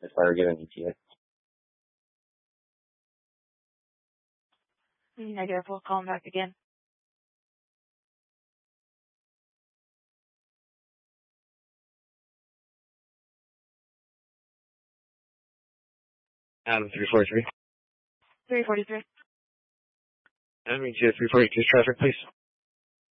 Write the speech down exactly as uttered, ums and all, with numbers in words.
if I were given E T A. Negative. We'll call him back again. Adam three forty-three. three forty-three. Adam, E T A three forty-two traffic, please.